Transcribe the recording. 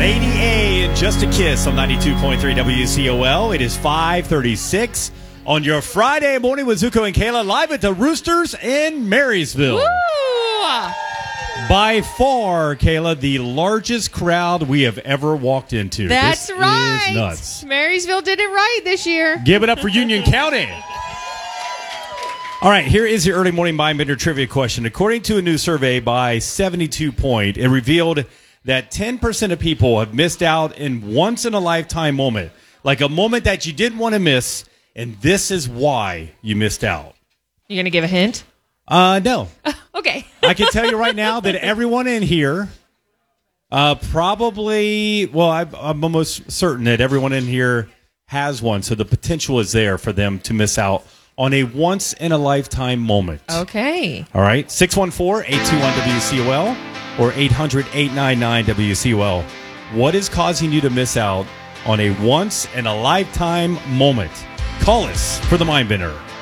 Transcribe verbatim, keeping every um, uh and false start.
Lady A and Just a Kiss on ninety-two point three W C O L. It is five thirty-six on your Friday morning with Zuko and Kayla live at the Roosters in Marysville. Woo! By far, Kayla, the largest crowd we have ever walked into. That's this right. Is nuts. Marysville did it right this year. Give it up for Union County. All right, here is your early morning Mindbender trivia question. According to a new survey by seventy-two point, it revealed that ten percent of people have missed out in once-in-a-lifetime moment, like a moment that you didn't want to miss, and this is why you missed out. You going to give a hint? Uh, no. Okay. I can tell you right now that everyone in here uh, probably, well, I, I'm almost certain that everyone in here has one, so the potential is there for them to miss out on a once-in-a-lifetime moment. Okay. All right, six one four, eight two one, W C O L or eight hundred, eight nine nine, W C O L. What is causing you to miss out on a once-in-a-lifetime moment? Call us for the Mindbender.